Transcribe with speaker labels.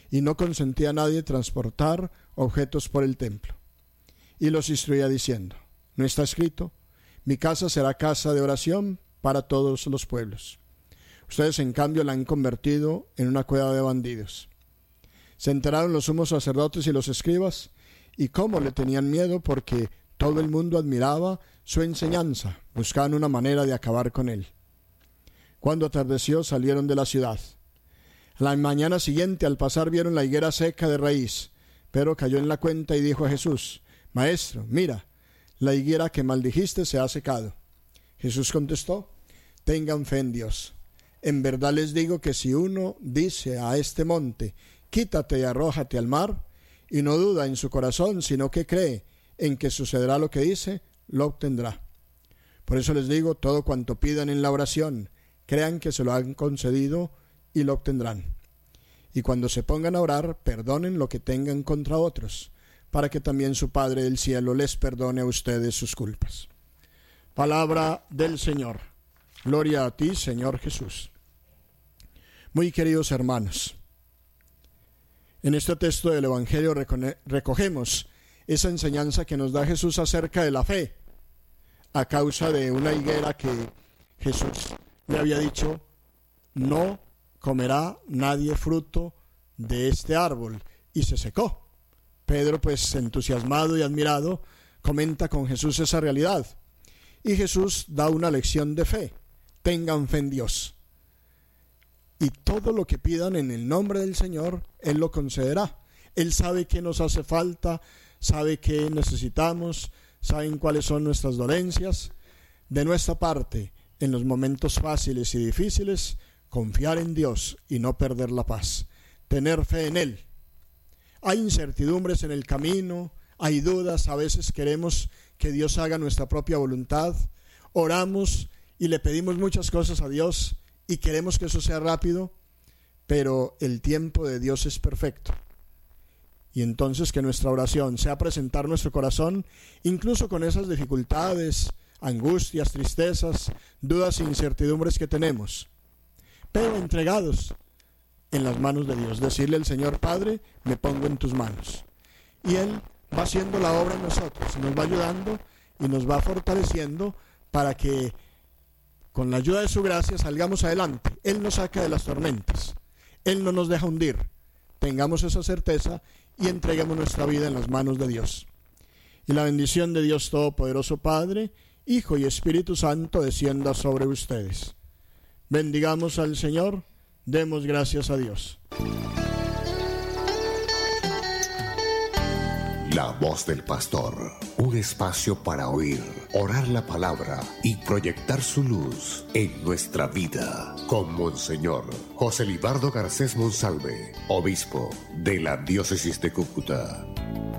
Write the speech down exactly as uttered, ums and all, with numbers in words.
Speaker 1: y no consentía a nadie transportar objetos por el templo. Y los instruía diciendo: ¿no está escrito? Mi casa será casa de oración para todos los pueblos. Ustedes en cambio la han convertido en una cueva de bandidos. Se enteraron los sumos sacerdotes y los escribas, y cómo le tenían miedo, porque todo el mundo admiraba su enseñanza, buscaban una manera de acabar con él. Cuando atardeció salieron de la ciudad. La mañana siguiente al pasar vieron la higuera seca de raíz. Pedro cayó en la cuenta y dijo a Jesús: Maestro, mira, la higuera que maldijiste se ha secado. Jesús contestó: tengan fe en Dios. En verdad les digo que si uno dice a este monte: quítate y arrójate al mar, y no duda en su corazón, sino que cree en que sucederá lo que dice, lo obtendrá. Por eso les digo, todo cuanto pidan en la oración, crean que se lo han concedido y lo obtendrán. Y cuando se pongan a orar, perdonen lo que tengan contra otros, para que también su Padre del cielo les perdone a ustedes sus culpas. Palabra del Señor. Gloria a ti, Señor Jesús. Muy queridos hermanos, en este texto del Evangelio recogemos esa enseñanza que nos da Jesús acerca de la fe, a causa de una higuera que Jesús le había dicho: no comerá nadie fruto de este árbol, y se secó. Pedro, pues entusiasmado y admirado, comenta con Jesús esa realidad, y Jesús da una lección de fe: tengan fe en Dios, y todo lo que pidan en el nombre del Señor, Él lo concederá. Él sabe qué nos hace falta, sabe qué necesitamos, saben cuáles son nuestras dolencias. De nuestra parte, en los momentos fáciles y difíciles, confiar en Dios y no perder la paz, tener fe en Él. Hay incertidumbres en el camino, hay dudas, a veces queremos que Dios haga nuestra propia voluntad, oramos y le pedimos muchas cosas a Dios y queremos que eso sea rápido, pero el tiempo de Dios es perfecto. Y entonces que nuestra oración sea presentar nuestro corazón, incluso con esas dificultades, angustias, tristezas, dudas e incertidumbres que tenemos, pero entregados en las manos de Dios. Decirle al Señor: Padre, me pongo en tus manos. Y Él va haciendo la obra en nosotros, nos va ayudando y nos va fortaleciendo para que con la ayuda de su gracia salgamos adelante. Él nos saca de las tormentas, Él no nos deja hundir. Tengamos esa certeza y entreguemos nuestra vida en las manos de Dios. Y la bendición de Dios Todopoderoso, Padre, Hijo y Espíritu Santo, descienda sobre ustedes. Bendigamos al Señor, demos gracias a Dios.
Speaker 2: La voz del pastor, un espacio para oír, orar la palabra y proyectar su luz en nuestra vida. Con Monseñor José Libardo Garcés Monsalve, obispo de la diócesis de Cúcuta.